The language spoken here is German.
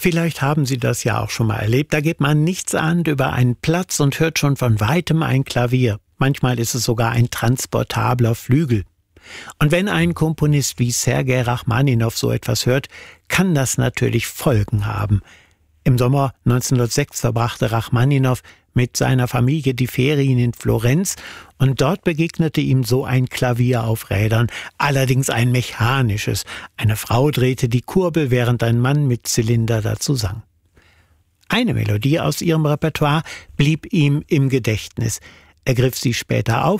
Vielleicht haben Sie das ja auch schon mal erlebt. Da geht man nichtsahnend über einen Platz und hört schon von weitem ein Klavier. Manchmal ist es sogar ein transportabler Flügel. Und wenn ein Komponist wie Sergei Rachmaninow so etwas hört, kann das natürlich Folgen haben. Im Sommer 1906 verbrachte Rachmaninow mit seiner Familie die Ferien in Florenz und dort begegnete ihm so ein Klavier auf Rädern, allerdings ein mechanisches. Eine Frau drehte die Kurbel, während ein Mann mit Zylinder dazu sang. Eine Melodie aus ihrem Repertoire blieb ihm im Gedächtnis. Er griff sie später auf